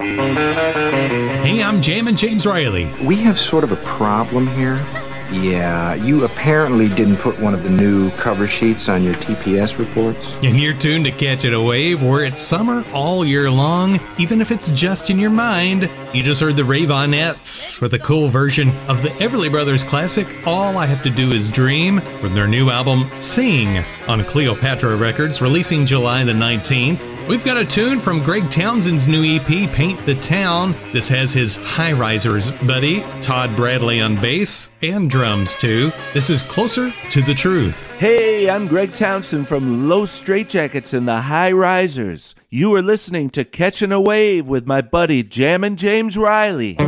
Hey, I'm Jammin' James Riley. We have sort of a problem here. Yeah, you apparently didn't put one of the new cover sheets on your TPS reports. And you're tuned to Catching a Wave, where it's summer all year long, even if it's just in your mind. You just heard the Raveonettes with a cool version of the Everly Brothers classic, All I Have to Do Is Dream, from their new album, Sing, on Cleopatra Records, releasing July the 19th. We've got a tune from Greg Townsend's new EP, Paint the Town. This has his High Risers buddy, Todd Bradley, on bass and drums, too. This is Closer to the Truth. Hey, I'm Greg Townsend from Low Straitjackets and the High Risers. You are listening to Catching a Wave with my buddy Jammin' James Riley.